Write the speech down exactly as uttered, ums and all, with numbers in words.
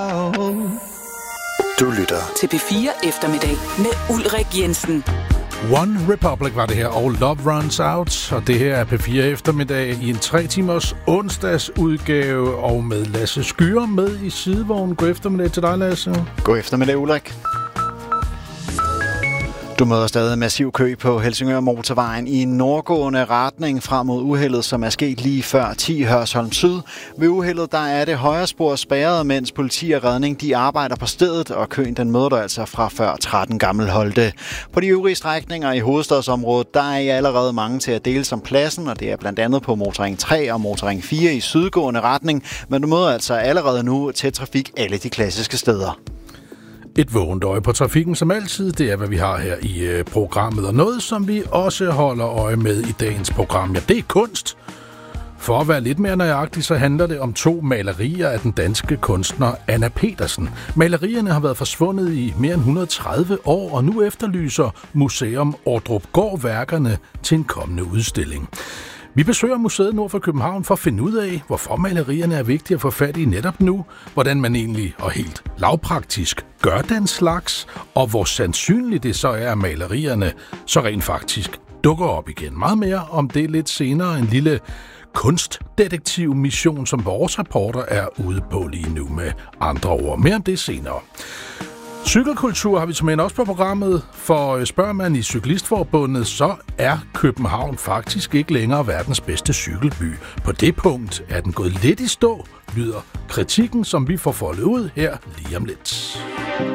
Du lytter til P fire Eftermiddag med Ulrik Jensen. One Republic var det her, og Love Runs Out. Og det her er P fire Eftermiddag i en tre timers onsdagsudgave, og med Lasse Skyer med i sidevognen. God eftermiddag til dig, Lasse. God eftermiddag, Ulrik. Du møder stadig massiv kø på Helsingør Motorvejen i nordgående retning frem mod uheldet, som er sket lige før ti Hørsholm Syd. Ved uheldet der er det højre spor spærret, mens politi og redning de arbejder på stedet, og køen den møder du altså fra før tretten Gammel Holte. På de øvrige strækninger i hovedstadsområdet, der er I allerede mange til at dele som pladsen, og det er blandt andet på Motorring tre og Motorring fire i sydgående retning, men du møder altså allerede nu til trafik alle de klassiske steder. Et vågent øje på trafikken som altid, det er, hvad vi har her i øh, programmet. Og noget, som vi også holder øje med i dagens program, ja, det er kunst. For at være lidt mere nøjagtig, så handler det om to malerier af den danske kunstner Anna Petersen. Malerierne har været forsvundet i mere end et hundrede og tredive år, og nu efterlyser Museum Ordrupgaard værkerne til en kommende udstilling. Vi besøger museet nord for København for at finde ud af, hvorfor malerierne er vigtige at få fat i netop nu, hvordan man egentlig og helt lavpraktisk gør den slags, og hvor sandsynligt det så er, at malerierne så rent faktisk dukker op igen. Meget mere om det lidt senere. En lille kunstdetektiv-mission, som vores reporter er ude på lige nu med andre ord. Mere om det senere. Cykelkultur har vi som også på programmet, for spørger man i Cyklistforbundet, så er København faktisk ikke længere verdens bedste cykelby. På det punkt er den gået lidt i stå, lyder kritikken, som vi får foldet ud her lige om lidt.